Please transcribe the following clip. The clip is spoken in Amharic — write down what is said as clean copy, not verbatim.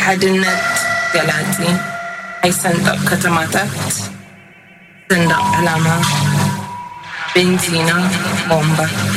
የሓድነት ገላጺ ኣይሰንጠቕ ከተማታት ሰንደቕ ዓላማ ቤንዚና ቦምባ